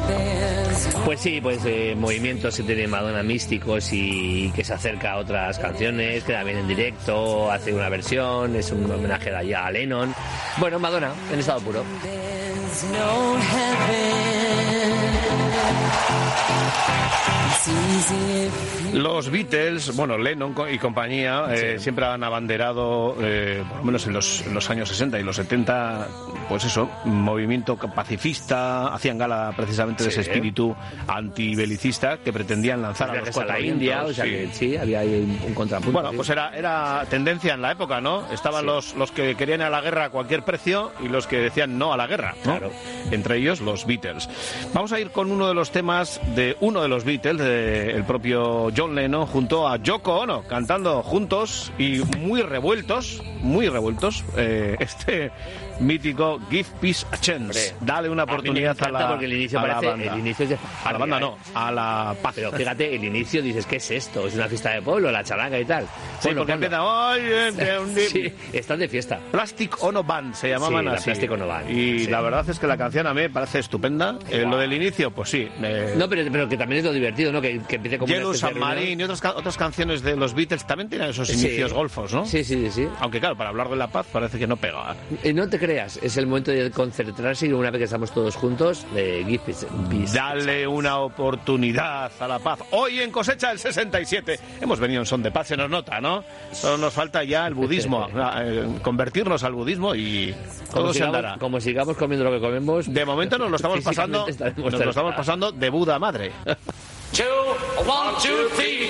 Pues sí, pues movimientos que tiene Madonna místicos y que se acerca a otras canciones, queda bien en directo, hace una versión, es un homenaje allá a Lennon. Bueno, Madonna, en estado puro. Los Beatles, bueno, Lennon y compañía, siempre han abanderado, por lo menos en los años 60 y los 70, pues eso, movimiento pacifista, hacían gala precisamente de ese espíritu antibelicista que pretendían lanzar a los cuatro a la India, o sea que sí, había ahí un contrapunto. Bueno, pues era tendencia en la época, ¿no? Estaban los que querían ir a la guerra a cualquier precio y los que decían no a la guerra, ¿no? Claro. Entre ellos los Beatles. Vamos a ir con uno de los temas de uno de los Beatles, el propio John Lennon, junto a Yoko Ono, cantando juntos y muy revueltos, este mítico Give Peace a Chance. Dale una oportunidad a la porque el inicio parece, banda. el inicio es de a la banda no, a la paz. Pero fíjate, el inicio dices, ¿qué es esto? Es una fiesta de pueblo, la charanga y tal. Sí, bueno, porque empieza, sí, están de fiesta. Plastic Ono Band se llamaban así. Plastic Ono Band. Y la verdad es que la canción a mí me parece estupenda. Lo del inicio, pues sí. No, pero que también es lo divertido, ¿no? Que empiece como Yellow Submarine y otras canciones de los Beatles también tienen esos inicios golfos, ¿no? Sí. Aunque claro, para hablar de la paz parece que no pega. No te creas, es el momento de concentrarse y una vez que estamos todos juntos, de Give Peace. Dale una oportunidad a la paz. Hoy en Cosecha del 67 hemos venido en son de paz, se nos nota, ¿no? Solo nos falta ya el budismo, convertirnos al budismo y todo se andará. Como sigamos comiendo lo que comemos. De momento nos lo estamos pasando de Buda madre. 2, 1, 2, 3